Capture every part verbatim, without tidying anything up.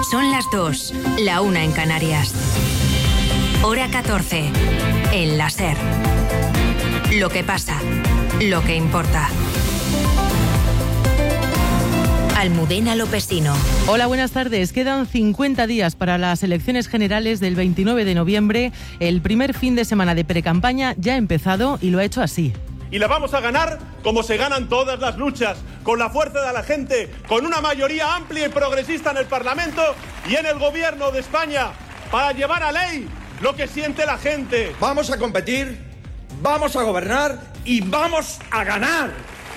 Son las dos, la una en Canarias. Hora catorce, en la SER. Lo que pasa, lo que importa. Almudena Lopesino. Hola, buenas tardes. Quedan cincuenta días para las elecciones generales del veintinueve de noviembre. El primer fin de semana de precampaña ya ha empezado y lo ha hecho así. Y la vamos a ganar como se ganan todas las luchas, con la fuerza de la gente, con una mayoría amplia y progresista en el Parlamento y en el Gobierno de España, para llevar a ley lo que siente la gente. Vamos a competir, vamos a gobernar y vamos a ganar.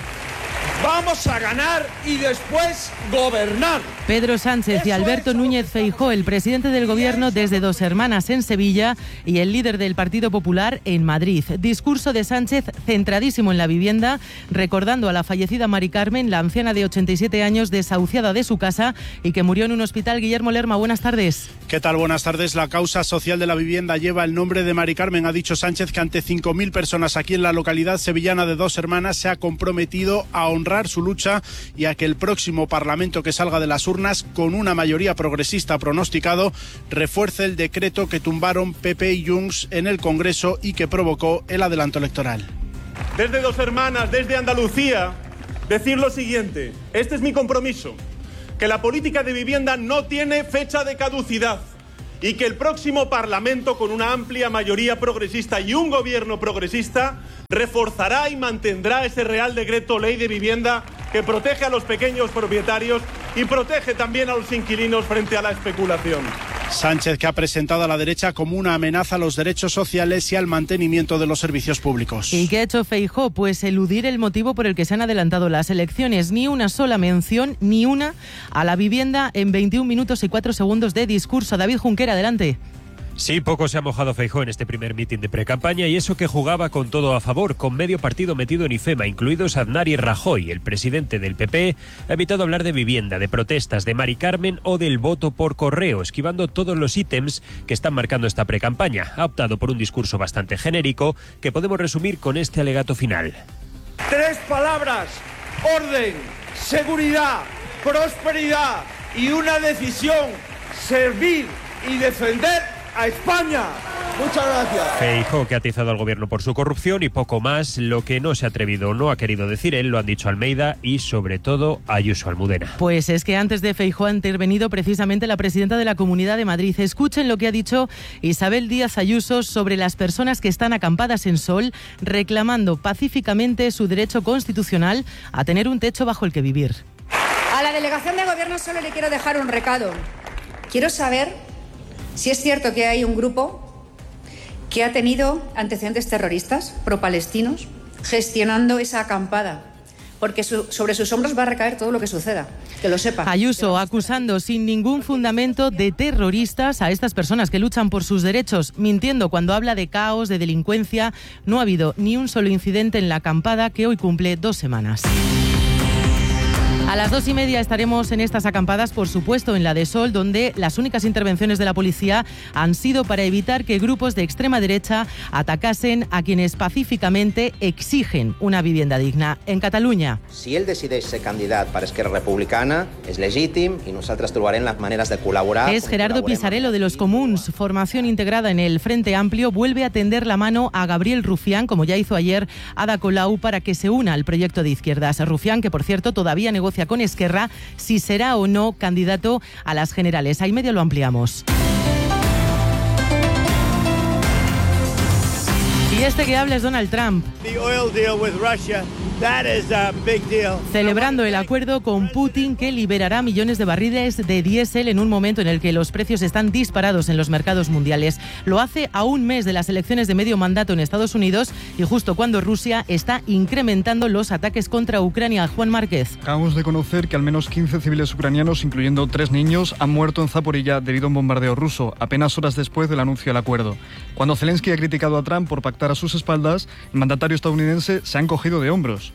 Vamos a ganar y después gobernar. Pedro Sánchez y Alberto Núñez Feijóo, el presidente del Gobierno desde Dos Hermanas en Sevilla y el líder del Partido Popular en Madrid. Discurso de Sánchez centradísimo en la vivienda, recordando a la fallecida Mari Carmen, la anciana de ochenta y siete años desahuciada de su casa y que murió en un hospital. Guillermo Lerma, buenas tardes. ¿Qué tal? Buenas tardes. La causa social de la vivienda lleva el nombre de Mari Carmen. Ha dicho Sánchez que ante cinco mil personas aquí en la localidad sevillana de Dos Hermanas se ha comprometido a honrar su lucha y a que el próximo Parlamento que salga de las urnas con una mayoría progresista pronosticado refuerce el decreto que tumbaron P P y Junts en el Congreso y que provocó el adelanto electoral. Desde Dos Hermanas, desde Andalucía, decir lo siguiente: este es mi compromiso, que la política de vivienda no tiene fecha de caducidad y que el próximo Parlamento, con una amplia mayoría progresista y un gobierno progresista, reforzará y mantendrá ese Real Decreto Ley de Vivienda que protege a los pequeños propietarios y protege también a los inquilinos frente a la especulación. Sánchez, que ha presentado a la derecha como una amenaza a los derechos sociales y al mantenimiento de los servicios públicos. ¿Y qué ha hecho Feijóo? Pues eludir el motivo por el que se han adelantado las elecciones. Ni una sola mención, ni una, a la vivienda en veintiún minutos y cuatro segundos de discurso. David Junquera, adelante. Sí, poco se ha mojado Feijóo en este primer mitin de precampaña y eso que jugaba con todo a favor, con medio partido metido en IFEMA, incluidos Aznar y Rajoy. El presidente del P P ha evitado hablar de vivienda, de protestas, de Mari Carmen o del voto por correo, esquivando todos los ítems que están marcando esta precampaña. Ha optado por un discurso bastante genérico que podemos resumir con este alegato final. Tres palabras: orden, seguridad, prosperidad y una decisión: servir y defender a España. Muchas gracias. Feijóo, que ha atizado al gobierno por su corrupción y poco más. Lo que no se ha atrevido o no ha querido decir él, lo han dicho Almeida y sobre todo Ayuso, Almudena. Pues es que antes de Feijóo ha intervenido precisamente la presidenta de la Comunidad de Madrid. Escuchen lo que ha dicho Isabel Díaz Ayuso sobre las personas que están acampadas en Sol reclamando pacíficamente su derecho constitucional a tener un techo bajo el que vivir. A la delegación de gobierno solo le quiero dejar un recado. Quiero saber si es cierto que hay un grupo que ha tenido antecedentes terroristas pro-palestinos gestionando esa acampada, porque su, sobre sus hombros va a recaer todo lo que suceda, que lo sepa. Ayuso acusando sin ningún fundamento de terroristas a estas personas que luchan por sus derechos, mintiendo cuando habla de caos, de delincuencia. No ha habido ni un solo incidente en la acampada que hoy cumple dos semanas. A las dos y media estaremos en estas acampadas, por supuesto, en la de Sol, donde las únicas intervenciones de la policía han sido para evitar que grupos de extrema derecha atacasen a quienes pacíficamente exigen una vivienda digna. En Catalunya. Si ell decideix ser candidat per Esquerra Republicana, és legítim i nosaltres trobarem las maneras de colaborar. Es Gerardo Pisarello de los Comuns. Formación integrada en el Frente Amplio vuelve a tender la mano a Gabriel Rufián, como ya hizo ayer Ada Colau, para que se una al proyecto de izquierdas. Rufián, que por cierto todavía negocia con Esquerra si será o no candidato a las generales. Ahí medio lo ampliamos. Y este que habla es Donald Trump. The oil deal with Russia, that is a big deal. Celebrando el acuerdo con Putin que liberará millones de barriles de diésel en un momento en el que los precios están disparados en los mercados mundiales. Lo hace a un mes de las elecciones de medio mandato en Estados Unidos y justo cuando Rusia está incrementando los ataques contra Ucrania. Juan Márquez. Acabamos de conocer que al menos quince civiles ucranianos, incluyendo tres niños, han muerto en Zaporilla debido a un bombardeo ruso, apenas horas después del anuncio del acuerdo. Cuando Zelensky ha criticado a Trump por pactar a sus espaldas, el mandatario estadounidense se ha encogido de hombros.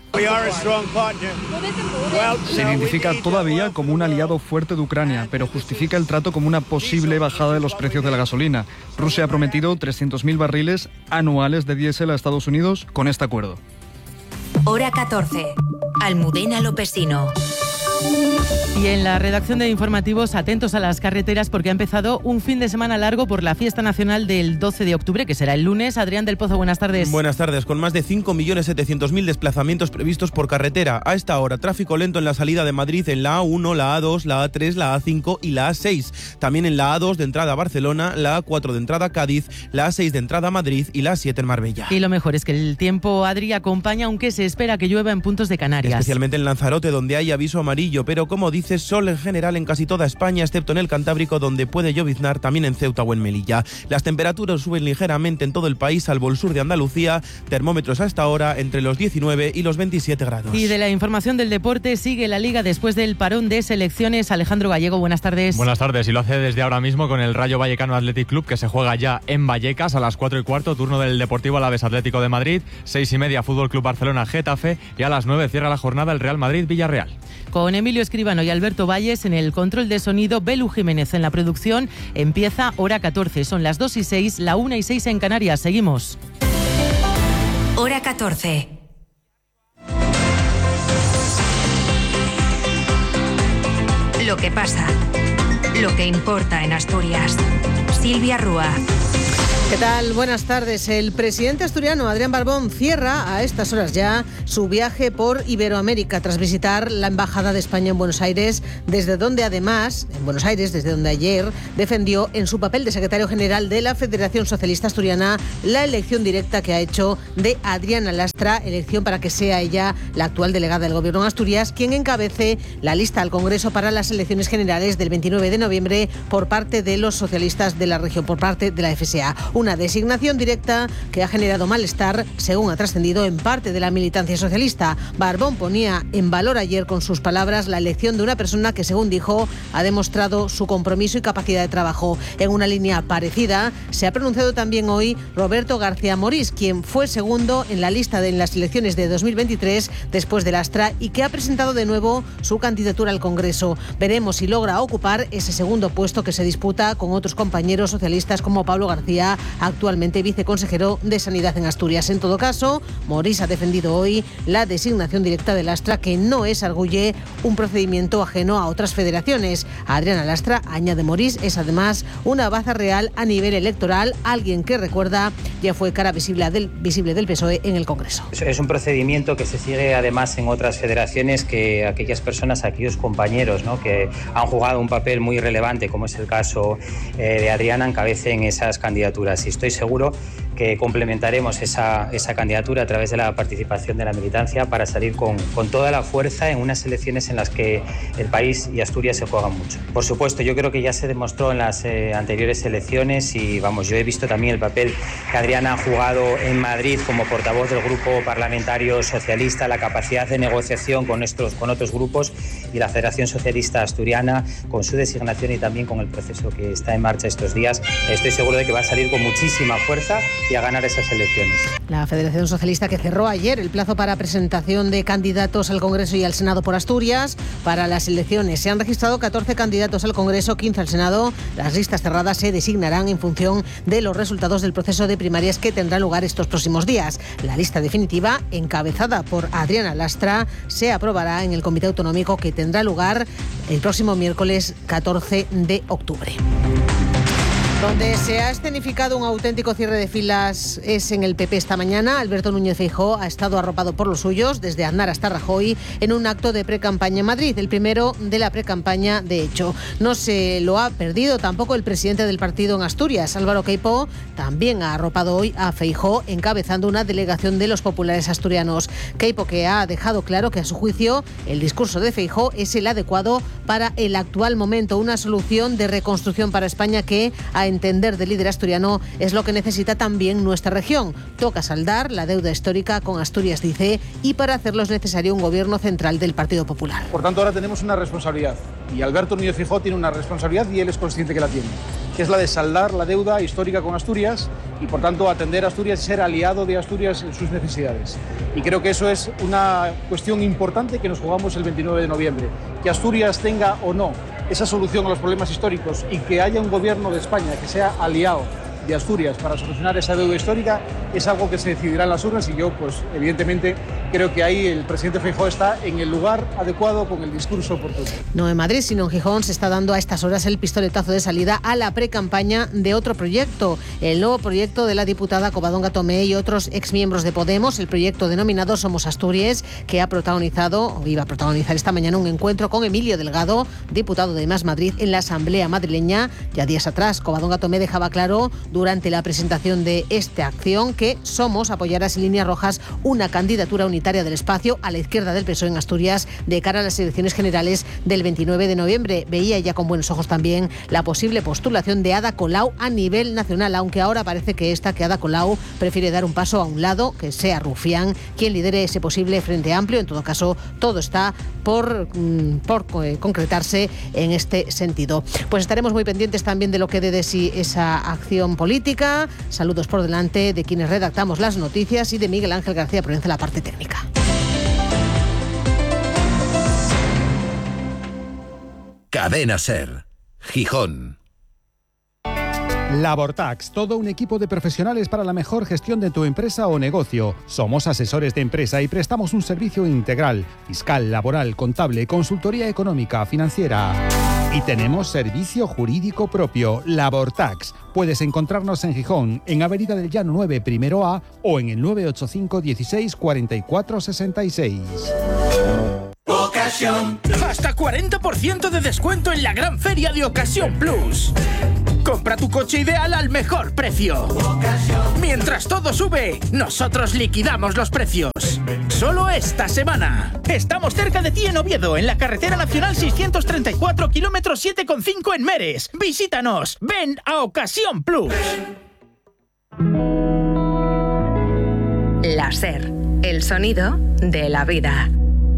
Se identifica todavía como un aliado fuerte de Ucrania, pero justifica el trato como una posible bajada de los precios de la gasolina. Rusia ha prometido trescientos mil barriles anuales de diésel a Estados Unidos con este acuerdo. Hora catorce. Almudena Lopesino. Y en la redacción de informativos, atentos a las carreteras porque ha empezado un fin de semana largo por la fiesta nacional del doce de octubre, que será el lunes. Adrián del Pozo, buenas tardes. Buenas tardes. Con más de cinco millones setecientos mil desplazamientos previstos por carretera. A esta hora, tráfico lento en la salida de Madrid en la A uno, la A dos, la A tres, la A cinco y la A seis. También en la A dos de entrada a Barcelona, la A cuatro de entrada a Cádiz, la A seis de entrada a Madrid y la A siete en Marbella. Y lo mejor es que el tiempo, Adri, acompaña, aunque se espera que llueva en puntos de Canarias. Especialmente en Lanzarote, donde hay aviso amarillo, pero como dices, sol en general en casi toda España, excepto en el Cantábrico, donde puede lloviznar, también en Ceuta o en Melilla. Las temperaturas suben ligeramente en todo el país, salvo el sur de Andalucía. Termómetros a esta hora entre los diecinueve y los veintisiete grados. Y de la información del deporte, sigue la Liga después del parón de selecciones. Alejandro Gallego, buenas tardes. Buenas tardes, y lo hace desde ahora mismo con el Rayo Vallecano Athletic Club, que se juega ya en Vallecas a las cuatro y cuarto, turno del Deportivo Alavés Atlético de Madrid, seis y media Fútbol Club Barcelona Getafe, y a las nueve cierra la jornada el Real Madrid Villarreal. Con Emilio Escribano y Alberto Valles en el control de sonido, Belu Jiménez en la producción. Empieza hora catorce, son las dos y seis, la una y seis en Canarias. Seguimos. Hora catorce. Lo que pasa, lo que importa en Asturias. Silvia Rúa. ¿Qué tal? Buenas tardes. El presidente asturiano Adrián Barbón cierra a estas horas ya su viaje por Iberoamérica tras visitar la Embajada de España en Buenos Aires, desde donde además, en Buenos Aires, desde donde ayer defendió en su papel de secretario general de la Federación Socialista Asturiana la elección directa que ha hecho de Adriana Lastra, elección para que sea ella la actual delegada del Gobierno en Asturias, quien encabece la lista al Congreso para las elecciones generales del veintinueve de noviembre por parte de los socialistas de la región, por parte de la F S A. Una designación directa que ha generado malestar, según ha trascendido, en parte de la militancia socialista. Barbón ponía en valor ayer con sus palabras la elección de una persona que, según dijo, ha demostrado su compromiso y capacidad de trabajo. En una línea parecida se ha pronunciado también hoy Roberto García Morís, quien fue segundo en la lista de en las elecciones de dos mil veintitrés después de Lastra y que ha presentado de nuevo su candidatura al Congreso. Veremos si logra ocupar ese segundo puesto que se disputa con otros compañeros socialistas como Pablo García, actualmente viceconsejero de Sanidad en Asturias. En todo caso, Morís ha defendido hoy la designación directa de Lastra, que no es, arguye, un procedimiento ajeno a otras federaciones. Adriana Lastra, añade Morís, es además una baza real a nivel electoral, alguien que, recuerda, ya fue cara visible del, visible del P S O E en el Congreso. Es un procedimiento que se sigue además en otras federaciones, que aquellas personas, aquellos compañeros, ¿no?, que han jugado un papel muy relevante, como es el caso eh, de Adriana, encabecen esas candidaturas. Y estoy seguro que complementaremos esa, esa candidatura a través de la participación de la militancia para salir con, con toda la fuerza en unas elecciones en las que el país y Asturias se juegan mucho. Por supuesto, yo creo que ya se demostró en las eh, anteriores elecciones y, vamos, yo he visto también el papel que Adriana ha jugado en Madrid como portavoz del grupo parlamentario socialista, la capacidad de negociación con, estos, con otros grupos y la Federación Socialista Asturiana con su designación y también con el proceso que está en marcha estos días. Estoy seguro de que va a salir con muchísima fuerza y a ganar esas elecciones. La Federación Socialista, que cerró ayer el plazo para presentación de candidatos al Congreso y al Senado por Asturias para las elecciones. Se han registrado catorce candidatos al Congreso, quince al Senado. Las listas cerradas se designarán en función de los resultados del proceso de primarias que tendrá lugar estos próximos días. La lista definitiva, encabezada por Adriana Lastra, se aprobará en el Comité Autonómico que tendrá lugar el próximo miércoles catorce de octubre. Donde se ha escenificado un auténtico cierre de filas es en el P P esta mañana. Alberto Núñez Feijóo ha estado arropado por los suyos, desde Aznar hasta Rajoy, en un acto de precampaña en Madrid, el primero de la precampaña, de hecho. No se lo ha perdido tampoco el presidente del partido en Asturias, Álvaro Queipo, también ha arropado hoy a Feijóo, encabezando una delegación de los populares asturianos. Queipo, que ha dejado claro que, a su juicio, el discurso de Feijóo es el adecuado para el actual momento, una solución de reconstrucción para España que, a entender del líder asturiano, es lo que necesita también nuestra región. Toca saldar la deuda histórica con Asturias, dice, y para hacerlo es necesario un gobierno central del Partido Popular. Por tanto, ahora tenemos una responsabilidad, y Alberto Núñez Feijóo tiene una responsabilidad y él es consciente que la tiene, que es la de saldar la deuda histórica con Asturias y, por tanto, atender a Asturias y ser aliado de Asturias en sus necesidades. Y creo que eso es una cuestión importante que nos jugamos el veintinueve de noviembre. Que Asturias tenga o no esa solución a los problemas históricos y que haya un gobierno de España que sea aliado de Asturias para solucionar esa deuda histórica es algo que se decidirá en las urnas y yo, pues, evidentemente, creo que ahí el presidente Feijóo está en el lugar adecuado con el discurso oportuno. No en Madrid, sino en Gijón se está dando a estas horas el pistoletazo de salida a la precampaña de otro proyecto, el nuevo proyecto de la diputada Covadonga Tomé y otros exmiembros de Podemos, el proyecto denominado Somos Asturias, que ha protagonizado, o iba a protagonizar esta mañana un encuentro con Emilio Delgado, diputado de Más Madrid, en la Asamblea madrileña. Ya días atrás, Covadonga Tomé dejaba claro durante la presentación de esta acción que Somos apoyará sin líneas rojas una candidatura unitaria del espacio a la izquierda del P S O E en Asturias de cara a las elecciones generales del veintinueve de noviembre. Veía ya con buenos ojos también la posible postulación de Ada Colau a nivel nacional, aunque ahora parece que esta, que Ada Colau prefiere dar un paso a un lado, que sea Rufián quien lidere ese posible Frente Amplio. En todo caso, todo está por, por concretarse en este sentido. Pues estaremos muy pendientes también de lo que dé de sí esa acción política. Saludos por delante de quienes redactamos las noticias y de Miguel Ángel García Provenza, la parte técnica. Cadena Ser, Gijón. Labortax, todo un equipo de profesionales para la mejor gestión de tu empresa o negocio. Somos asesores de empresa y prestamos un servicio integral, fiscal, laboral, contable, consultoría económica, financiera. Y tenemos servicio jurídico propio, Labortax. Puedes encontrarnos en Gijón, en Avenida del Llano nueve, primero A, o en el nueve ocho cinco dieciséis cuarenta y cuatro sesenta y seis. Ocasión. Hasta cuarenta por ciento de descuento en la gran feria de Ocasión Plus. Compra tu coche ideal al mejor precio. Mientras todo sube, nosotros liquidamos los precios. Solo esta semana. Estamos cerca de ti en Oviedo, en la carretera nacional seiscientos treinta y cuatro, kilómetro siete coma cinco en Meres. Visítanos. Ven a Ocasión Plus. La Ser, el sonido de la vida.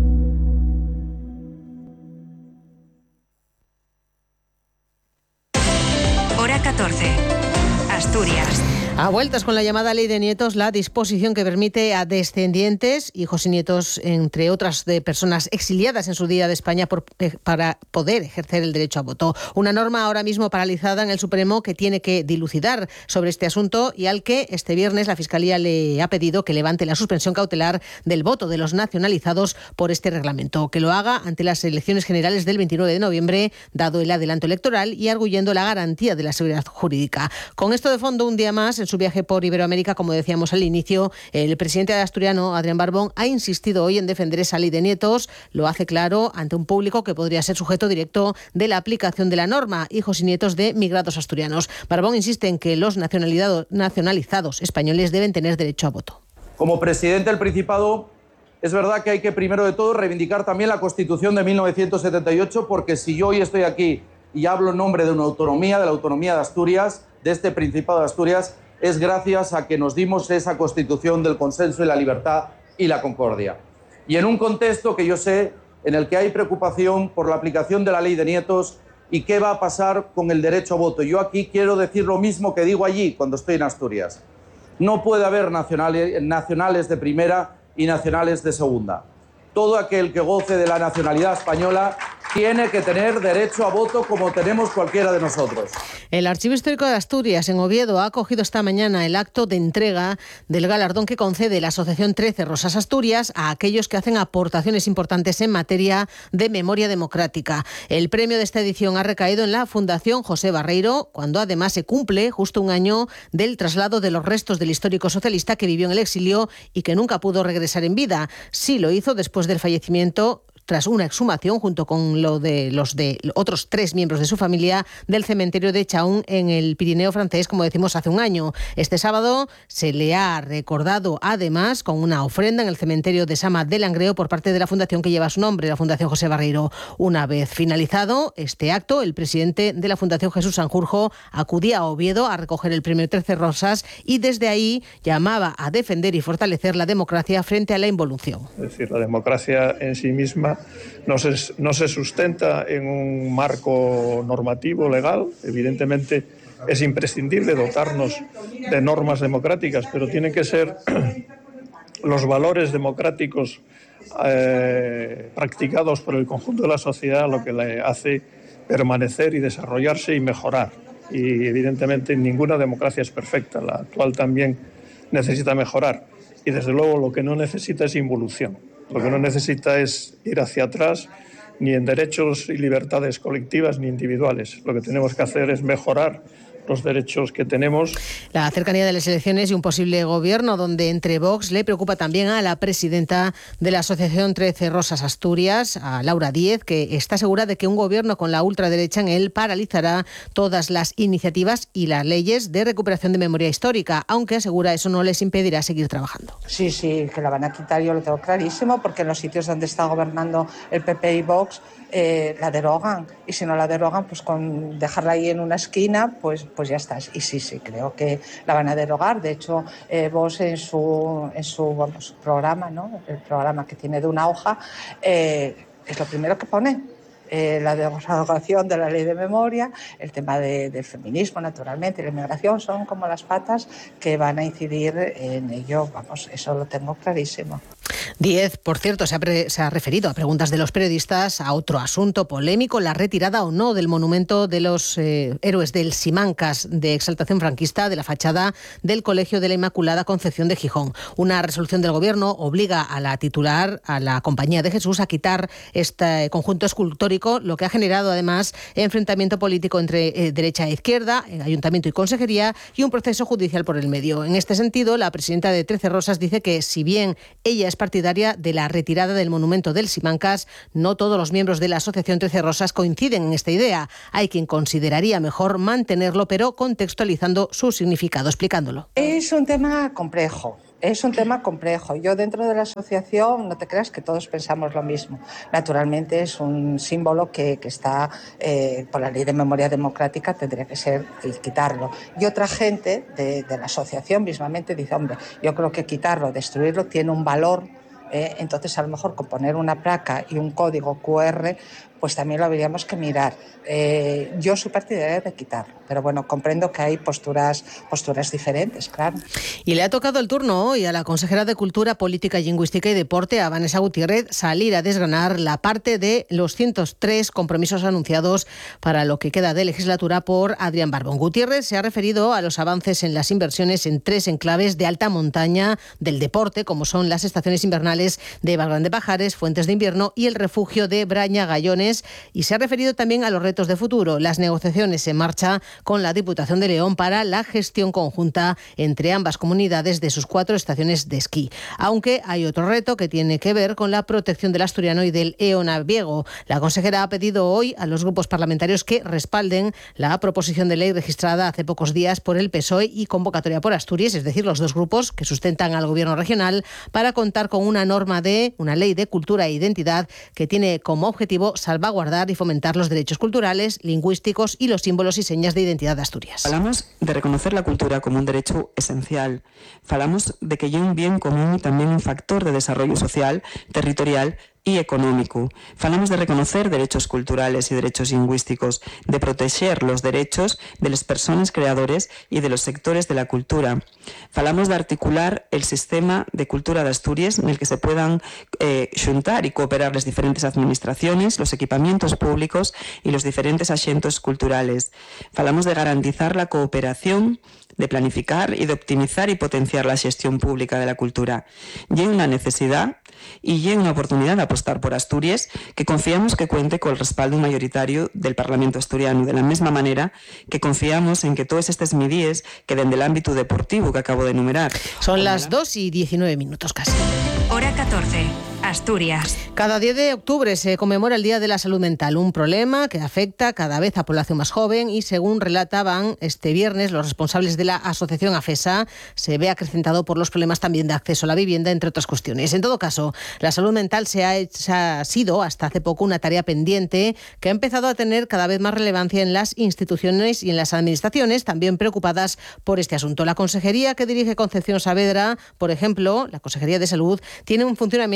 Hora catorce. Asturias. A vueltas con la llamada Ley de Nietos, la disposición que permite a descendientes, hijos y nietos, entre otras de personas exiliadas en su día de España, por, eh, para poder ejercer el derecho a voto. Una norma ahora mismo paralizada en el Supremo que tiene que dilucidar sobre este asunto y al que este viernes la Fiscalía le ha pedido que levante la suspensión cautelar del voto de los nacionalizados por este reglamento. Que lo haga ante las elecciones generales del veintinueve de noviembre, dado el adelanto electoral y arguyendo la garantía de la seguridad jurídica. Con esto de fondo, un día más, en su viaje por Iberoamérica, como decíamos al inicio, el presidente asturiano, Adrián Barbón, ha insistido hoy en defender esa ley de nietos. Lo hace claro ante un público que podría ser sujeto directo de la aplicación de la norma, hijos y nietos de migrados asturianos. Barbón insiste en que los nacionalizados españoles deben tener derecho a voto. Como presidente del Principado, es verdad que hay que, primero de todo, reivindicar también la Constitución de mil novecientos setenta y ocho, porque si yo hoy estoy aquí y hablo en nombre de una autonomía, de la autonomía de Asturias, de este Principado de Asturias, es gracias a que nos dimos esa Constitución del consenso y la libertad y la concordia. Y en un contexto que yo sé, en el que hay preocupación por la aplicación de la ley de nietos y qué va a pasar con el derecho a voto. Yo aquí quiero decir lo mismo que digo allí cuando estoy en Asturias. No puede haber nacionales, nacionales de primera y nacionales de segunda. Todo aquel que goce de la nacionalidad española tiene que tener derecho a voto como tenemos cualquiera de nosotros. El Archivo Histórico de Asturias, en Oviedo, ha acogido esta mañana el acto de entrega del galardón que concede la Asociación trece Rosas Asturias a aquellos que hacen aportaciones importantes en materia de memoria democrática. El premio de esta edición ha recaído en la Fundación José Barreiro, cuando además se cumple justo un año del traslado de los restos del histórico socialista que vivió en el exilio y que nunca pudo regresar en vida. Sí lo hizo después del fallecimiento, tras una exhumación junto con lo de los de otros tres miembros de su familia del cementerio de Chaún en el Pirineo francés, como decimos, hace un año. Este sábado se le ha recordado además con una ofrenda en el cementerio de Sama de Langreo por parte de la fundación que lleva su nombre, la Fundación José Barreiro. Una vez finalizado este acto, el presidente de la Fundación, Jesús Sanjurjo, acudía a Oviedo a recoger el premio trece Rosas y desde ahí llamaba a defender y fortalecer la democracia frente a la involución. Es decir, la democracia en sí misma No se, no se sustenta en un marco normativo legal. Evidentemente es imprescindible dotarnos de normas democráticas, pero tienen que ser los valores democráticos eh, practicados por el conjunto de la sociedad lo que le hace permanecer y desarrollarse y mejorar. Y evidentemente ninguna democracia es perfecta, la actual también necesita mejorar. y desde luego lo que no necesita es involución, lo que no necesita es ir hacia atrás ni en derechos y libertades colectivas ni individuales. Lo que tenemos que hacer es mejorar los derechos que tenemos. La cercanía de las elecciones y un posible gobierno donde entre Vox le preocupa también a la presidenta de la Asociación trece Rosas Asturias, a Laura Díez, que está segura de que un gobierno con la ultraderecha en él paralizará todas las iniciativas y las leyes de recuperación de memoria histórica, aunque asegura eso no les impedirá seguir trabajando. Sí, sí, que la van a quitar, yo lo tengo clarísimo, porque en los sitios donde está gobernando el P P y Vox eh, la derogan, y si no la derogan, pues con dejarla ahí en una esquina, pues pues ya está. Y sí, sí, creo que la van a derogar. De hecho, eh, Vox en su, en su vamos, programa, ¿no? El programa que tiene de una hoja, eh, es lo primero que pone. Eh, la derogación de la ley de memoria, el tema de, del feminismo, naturalmente, y la inmigración son como las patas que van a incidir en ello. Vamos, eso lo tengo clarísimo. Díez, por cierto, se ha, pre, se ha referido a preguntas de los periodistas a otro asunto polémico, la retirada o no del monumento de los eh, héroes del Simancas de exaltación franquista de la fachada del Colegio de la Inmaculada Concepción de Gijón. Una resolución del Gobierno obliga a la titular, a la Compañía de Jesús, a quitar este conjunto escultórico, lo que ha generado además enfrentamiento político entre eh, derecha e izquierda, en Ayuntamiento y Consejería, y un proceso judicial por el medio. En este sentido, la presidenta de trece Rosas dice que si bien ella es partidaria de la retirada del monumento del Simancas, no todos los miembros de la Asociación trece Rosas coinciden en esta idea. Hay quien consideraría mejor mantenerlo, pero contextualizando su significado, explicándolo. Es un tema complejo. Es un tema complejo. Yo dentro de la asociación, no te creas que todos pensamos lo mismo. Naturalmente es un símbolo que, que está, eh, por la ley de memoria democrática, tendría que ser quitarlo. Y otra gente de, de la asociación mismamente dice, hombre, yo creo que quitarlo, destruirlo, tiene un valor. Eh, entonces, a lo mejor con poner una placa y un código cu erre, pues también lo habríamos que mirar. Eh, yo soy partidaria de quitarlo, pero bueno, comprendo que hay posturas, posturas diferentes, claro. Y le ha tocado el turno hoy a la consejera de Cultura, Política, Lingüística y Deporte, a Vanessa Gutiérrez, salir a desgranar la parte de los ciento tres compromisos anunciados para lo que queda de legislatura por Adrián Barbón. Gutiérrez se ha referido a los avances en las inversiones en tres enclaves de alta montaña del deporte, como son las estaciones invernales de Valgrán de Pajares, Fuentes de Invierno y el refugio de Braña Gallones, y se ha referido también a los retos de futuro, las negociaciones en marcha con la Diputación de León para la gestión conjunta entre ambas comunidades de sus cuatro estaciones de esquí. Aunque hay otro reto que tiene que ver con la protección del asturiano y del eonaviego. La consejera ha pedido hoy a los grupos parlamentarios que respalden la proposición de ley registrada hace pocos días por el P S O E y convocatoria por Asturias, es decir, los dos grupos que sustentan al gobierno regional, para contar con una norma de una ley de cultura e identidad que tiene como objetivo salvaguardar y fomentar los derechos culturales, lingüísticos y los símbolos y señas de identidad de Asturias. Falamos de reconocer la cultura como un derecho esencial. Falamos de que é un bien común e tamén un factor de desarrollo social, territorial y económico. Falamos de reconocer derechos culturales y derechos lingüísticos, de proteger los derechos de las personas creadores y de los sectores de la cultura. Falamos de articular el sistema de cultura de Asturias en el que se puedan eh, xuntar y cooperar las diferentes administraciones, los equipamientos públicos y los diferentes axentes culturales. Falamos de garantizar la cooperación, de planificar y de optimizar y potenciar la gestión pública de la cultura. Y hay una necesidad y hay una oportunidad de apostar por Asturias, que confiamos que cuente con el respaldo mayoritario del Parlamento asturiano, de la misma manera que confiamos en que todas estas medidas queden del ámbito deportivo que acabo de enumerar. Son las dos y diecinueve minutos casi. Hora catorce. Asturias. Cada diez de octubre se conmemora el Día de la Salud Mental, un problema que afecta cada vez a población más joven y, según relataban este viernes los responsables de la asociación AFESA, se ve acrecentado por los problemas también de acceso a la vivienda, entre otras cuestiones. En todo caso, la salud mental se ha, hecho, ha sido hasta hace poco una tarea pendiente que ha empezado a tener cada vez más relevancia en las instituciones y en las administraciones, también preocupadas por este asunto. La consejería que dirige Concepción Saavedra, por ejemplo, la Consejería de Salud, tiene un funcionamiento, un programa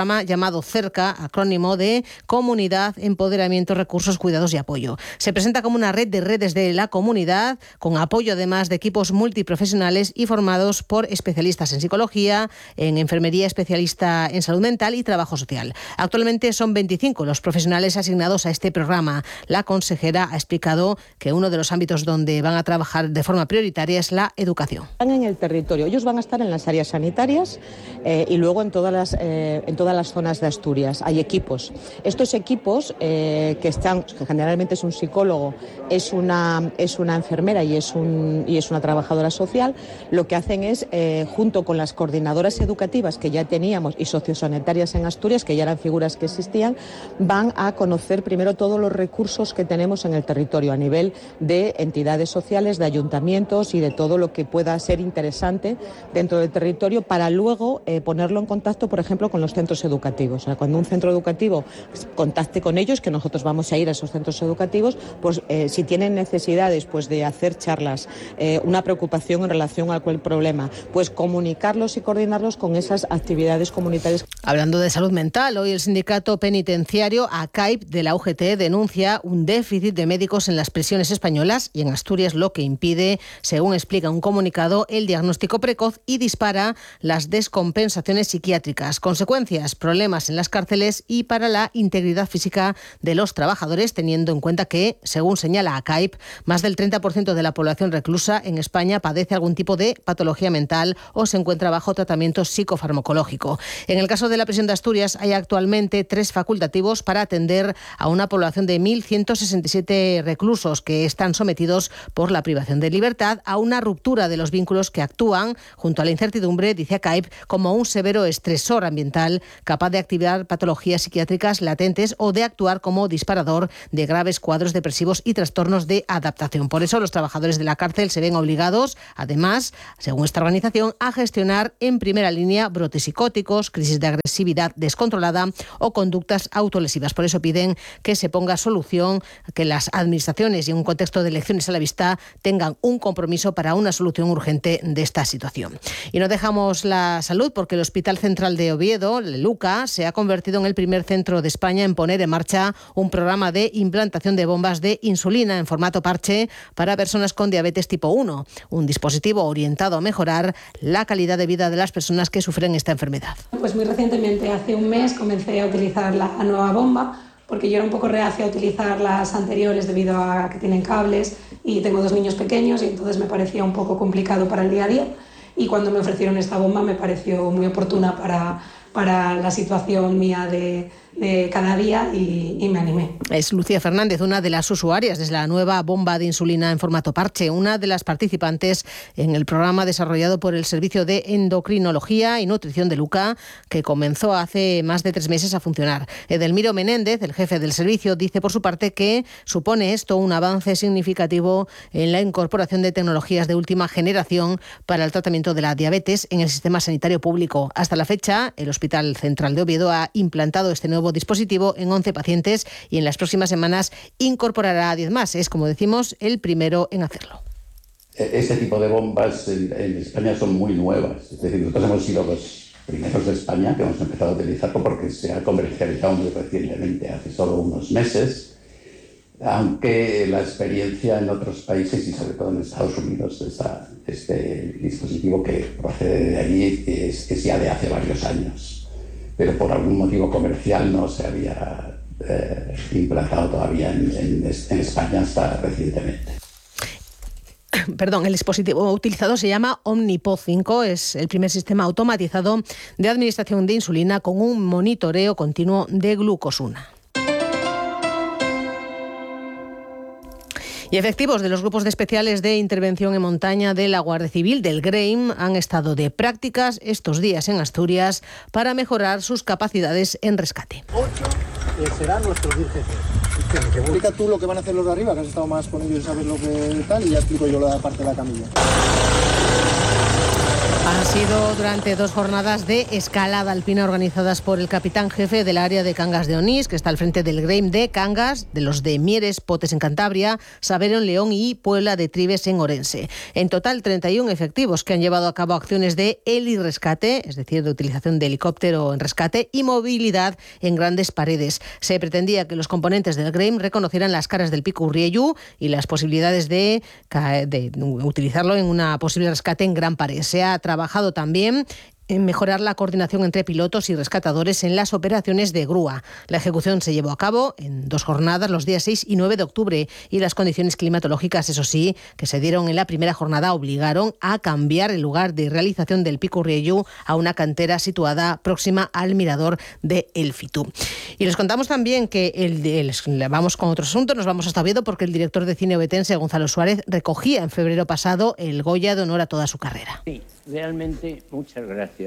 programa llamado CERCA, acrónimo de Comunidad, Empoderamiento, Recursos, Cuidados y Apoyo. Se presenta como una red de redes de la comunidad, con apoyo además de equipos multiprofesionales y formados por especialistas en psicología, en enfermería, especialista en salud mental y trabajo social. Actualmente son veinticinco los profesionales asignados a este programa. La consejera ha explicado que uno de los ámbitos donde van a trabajar de forma prioritaria es la educación. Están en el territorio, ellos van a estar en las áreas sanitarias eh, y luego en todas las eh, en todas las zonas de Asturias. Hay equipos. Estos equipos eh, que están, que generalmente es un psicólogo, es una es una enfermera y es un y es una trabajadora social, lo que hacen es eh, junto con las coordinadoras educativas que ya teníamos y sociosanitarias en Asturias, que ya eran figuras que existían, van a conocer primero todos los recursos que tenemos en el territorio a nivel de entidades sociales, de ayuntamientos y de todo lo que pueda ser interesante dentro del territorio, para luego eh, ponerlo en contacto, por ejemplo, con los centros educativos. O sea, cuando un centro educativo pues, contacte con ellos, que nosotros vamos a ir a esos centros educativos, pues eh, si tienen necesidades pues, de hacer charlas, eh, una preocupación en relación a cualquier problema, pues comunicarlos y coordinarlos con esas actividades comunitarias. Hablando de salud mental, hoy el sindicato penitenciario A C A I P de la U G T denuncia un déficit de médicos en las prisiones españolas y en Asturias, lo que impide, según explica un comunicado, el diagnóstico precoz y dispara las descompensaciones psiquiátricas. Consecuencias, problemas en las cárceles y para la integridad física de los trabajadores, teniendo en cuenta que, según señala A C A I P, más del treinta por ciento de la población reclusa en España padece algún tipo de patología mental o se encuentra bajo tratamiento psicofarmacológico. En el caso de la prisión de Asturias hay actualmente tres facultativos para atender a una población de mil ciento sesenta y siete reclusos que están sometidos por la privación de libertad a una ruptura de los vínculos que actúan, junto a la incertidumbre, dice A C A I P, como un severo estresor ambiental capaz de activar patologías psiquiátricas latentes o de actuar como disparador de graves cuadros depresivos y trastornos de adaptación. Por eso los trabajadores de la cárcel se ven obligados, además, según esta organización, a gestionar en primera línea brotes psicóticos, crisis de agresividad descontrolada o conductas autolesivas. Por eso piden que se ponga solución, que las administraciones y en un contexto de elecciones a la vista tengan un compromiso para una solución urgente de esta situación. Y no dejamos la salud porque el Hospital Central de Oviedo, el LUCA, se ha convertido en el primer centro de España en poner en marcha un programa de implantación de bombas de insulina en formato parche para personas con diabetes tipo uno, un dispositivo orientado a mejorar la calidad de vida de las personas que sufren esta enfermedad. Pues muy recientemente, hace un mes, comencé a utilizar la nueva bomba porque yo era un poco reacia a utilizar las anteriores debido a que tienen cables y tengo dos niños pequeños y entonces me parecía un poco complicado para el día a día, y cuando me ofrecieron esta bomba me pareció muy oportuna para, para la situación mía de, de cada día y, y me animé. Es Lucía Fernández, una de las usuarias de la nueva bomba de insulina en formato parche, una de las participantes en el programa desarrollado por el Servicio de Endocrinología y Nutrición de LUCA, que comenzó hace más de tres meses a funcionar. Edelmiro Menéndez, el jefe del servicio, dice por su parte que supone esto un avance significativo en la incorporación de tecnologías de última generación para el tratamiento de la diabetes en el sistema sanitario público. Hasta la fecha, el Hospital Central de Oviedo ha implantado este nuevo dispositivo en once pacientes y en las próximas semanas incorporará a diez más. Es, como decimos, el primero en hacerlo. Este tipo de bombas en, en España son muy nuevas. Es decir, nosotros hemos sido los primeros de España que hemos empezado a utilizarlo porque se ha comercializado muy recientemente, hace solo unos meses, aunque la experiencia en otros países y sobre todo en Estados Unidos, esta, este dispositivo que procede de allí es, es ya de hace varios años. Pero por algún motivo comercial no se había eh, implantado todavía en, en, en España hasta recientemente. Perdón, el dispositivo utilizado se llama Omnipod cinco, es el primer sistema automatizado de administración de insulina con un monitoreo continuo de glucosuna. Y efectivos de los grupos de especiales de intervención en montaña de la Guardia Civil del GREIM han estado de prácticas estos días en Asturias para mejorar sus capacidades en rescate. ocho serán nuestros diez jefes. Explica tú lo que van a hacer los de arriba, que has estado más con ellos y sabes lo que tal, y ya explico yo la parte de la camilla. Han sido durante dos jornadas de escalada alpina organizadas por el capitán jefe del área de Cangas de Onís, que está al frente del Grême de Cangas, de los de Mieres, Potes en Cantabria, Sabero en León y Puebla de Tribes en Orense. En total, treinta y uno efectivos que han llevado a cabo acciones de heli-rescate, es decir, de utilización de helicóptero en rescate y movilidad en grandes paredes. Se pretendía que los componentes del Grême reconocieran las caras del Pico Urriellu y las posibilidades de, de utilizarlo en una posible rescate en gran pared. Se ha trabajado también en mejorar la coordinación entre pilotos y rescatadores en las operaciones de grúa. La ejecución se llevó a cabo en dos jornadas, los días seis y nueve de octubre, y las condiciones climatológicas, eso sí, que se dieron en la primera jornada, obligaron a cambiar el lugar de realización del Pico Urriellu a una cantera situada próxima al mirador de El Fitú. Y les contamos también que el, el, vamos con otro asunto, nos vamos hasta Oviedo, porque el director de cine ovetense, Gonzalo Suárez, recogía en febrero pasado el Goya de honor a toda su carrera. Sí, realmente muchas gracias.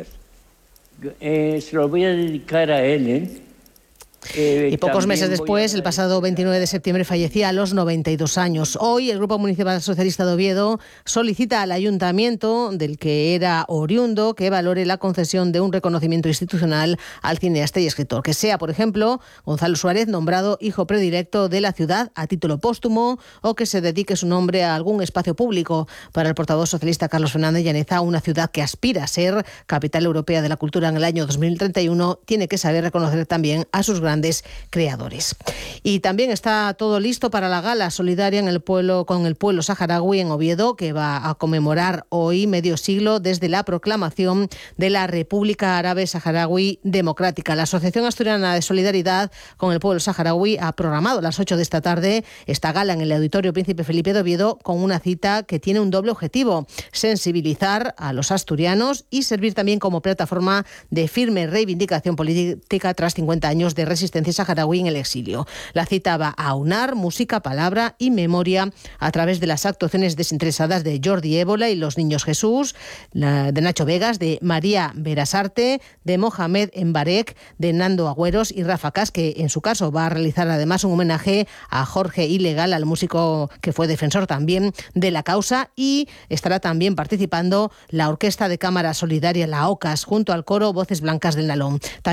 Eh, se lo voy a dedicar a él, ¿eh? Eh, y pocos meses después, el pasado veintinueve de septiembre, fallecía a los noventa y dos años. Hoy, el Grupo Municipal Socialista de Oviedo solicita al Ayuntamiento, del que era oriundo, que valore la concesión de un reconocimiento institucional al cineasta y escritor. Que sea, por ejemplo, Gonzalo Suárez nombrado hijo predilecto de la ciudad a título póstumo, o que se dedique su nombre a algún espacio público. Para el portavoz socialista Carlos Fernández Llaneza, una ciudad que aspira a ser capital europea de la cultura en el año dos mil treinta y uno tiene que saber reconocer también a sus grandes creadores. Y también está todo listo para la gala solidaria en el pueblo, con el pueblo saharaui en Oviedo, que va a conmemorar hoy medio siglo desde la proclamación de la República Árabe Saharaui Democrática. La Asociación Asturiana de Solidaridad con el pueblo saharaui ha programado a las ocho de esta tarde esta gala en el Auditorio Príncipe Felipe de Oviedo, con una cita que tiene un doble objetivo: sensibilizar a los asturianos y servir también como plataforma de firme reivindicación política tras cincuenta años de resistencia saharaui en el exilio. La cita va a aunar música, palabra y memoria a través de las actuaciones desinteresadas de Jordi Ébola y los Niños Jesús, de Nacho Vegas, de María Berasarte, de Mohamed Embarek, de Nando Agüeros y Rafa Cas, que en su caso va a realizar además un homenaje a Jorge Ilegal, al músico que fue defensor también de la causa, y estará también participando la Orquesta de Cámara Solidaria, la OCAS, junto al coro Voces Blancas del Nalón. También